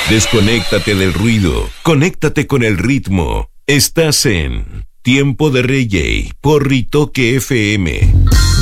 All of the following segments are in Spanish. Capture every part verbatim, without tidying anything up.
Desconéctate del ruido, conéctate con el ritmo. Estás en Tiempo de Reggae por Ritoque F M.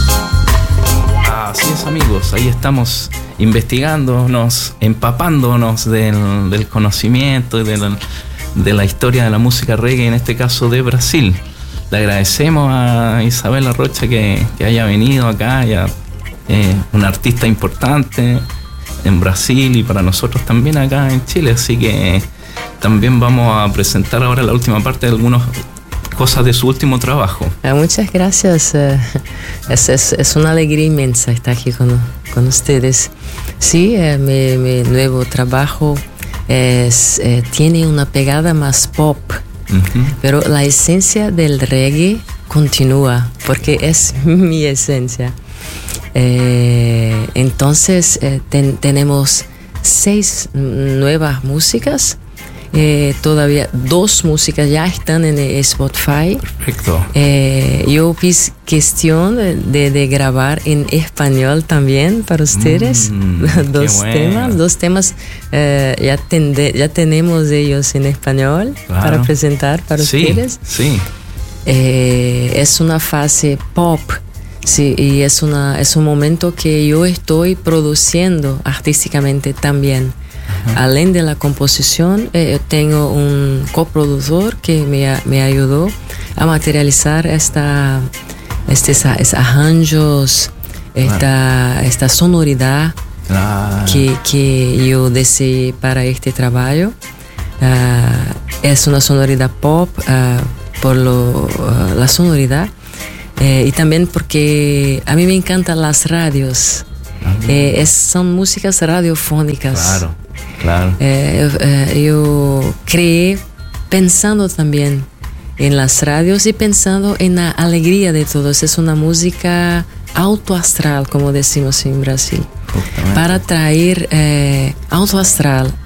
Así es, amigos, ahí estamos investigándonos, empapándonos del, del conocimiento y de la, de la historia de la música reggae, en este caso de Brasil. Le agradecemos a Isabela Rocha que, que haya venido acá, ya, eh, una artista importante en Brasil y para nosotros también acá en Chile, así que también vamos a presentar ahora la última parte de algunas cosas de su último trabajo. Muchas gracias, es, es, es una alegría inmensa estar aquí con, con ustedes. Sí, eh, mi, mi nuevo trabajo es, eh, tiene una pegada más pop, uh-huh. pero la esencia del reggae continúa, porque es mi esencia. Eh, entonces eh, ten, tenemos seis nuevas músicas, eh, todavía dos músicas ya están en Spotify. Perfecto. Eh, yo hice cuestión de, de grabar en español también para ustedes. Mm, dos bueno. temas, dos temas eh, ya, tende, ya tenemos ellos en español, claro, para presentar para sí, ustedes. Sí. Eh, es una fase pop. Sí, y es, una, es un momento que yo estoy produciendo artísticamente también. Uh-huh. Além de la composición, eh, tengo un coproductor que me, me ayudó a materializar esta, estos, estos arranjos, esta, claro. esta sonoridad, claro. que, que yo deseé para este trabajo. Uh, es una sonoridad pop, uh, por lo, uh, la sonoridad. Eh, y también porque a mí me encantan las radios. Uh-huh. eh, es, son músicas radiofónicas. Claro, claro. Eh, eh, yo creé pensando también en las radios y pensando en la alegría de todos. Es una música autoastral, como decimos en Brasil. Justamente. Para traer eh, autoastral